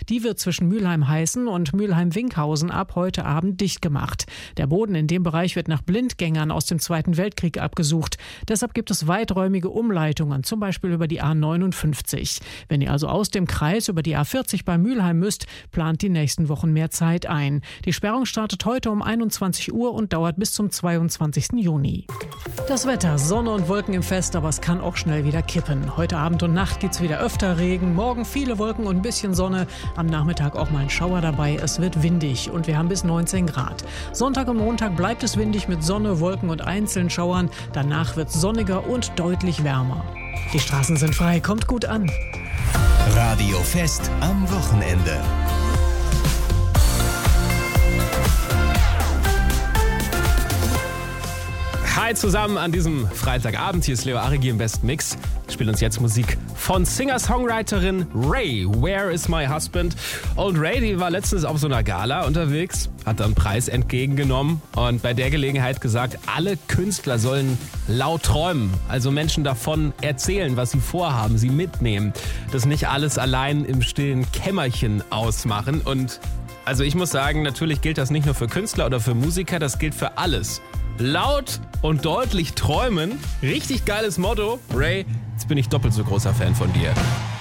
Die wird zwischen Mülheim-Heißen und Mülheim-Winkhausen ab heute Abend dicht gemacht. Der Boden in dem Bereich wird nach Blindgängern aus dem Zweiten Weltkrieg abgesucht. Deshalb gibt es weiträumige Umleitungen, zum Beispiel über die A59. Wenn ihr also aus dem Kreis über die A40 bei Mülheim müsst, plant die nächsten Wochen mehr Zeit ein. Die Sperrung startet heute um 21 Uhr und dauert bis zum 22. Juni. Das Wetter, Sonne und Wolken im Fest, aber es kann auch schnell wieder kippen. Heute Abend und Nacht gibt's wieder öfter Regen, morgen viele Wolken und ein bisschen Sonne, am Nachmittag auch mal ein Schauer dabei. Es wird windig und wir haben bis 19 Grad. Sonntag und Montag bleibt es windig mit Sonne, Wolken und einzelnen Schauern. Danach wird es sonniger und deutlich wärmer. Die Straßen sind frei, kommt gut an. Radio Fest am Wochenende. Hi zusammen an diesem Freitagabend. Hier ist Leo Arigi im Best Mix. Ich spiele uns jetzt Musik von Singer-Songwriterin Ray. Where is my husband? Und Ray, die war letztens auf so einer Gala unterwegs, hat einen Preis entgegengenommen und bei der Gelegenheit gesagt, alle Künstler sollen laut träumen. Also Menschen davon erzählen, was sie vorhaben, sie mitnehmen. Das nicht alles allein im stillen Kämmerchen ausmachen. Und also ich muss sagen, natürlich gilt das nicht nur für Künstler oder für Musiker, das gilt für alles. Laut und deutlich träumen. Richtig geiles Motto. Ray, jetzt bin ich doppelt so großer Fan von dir.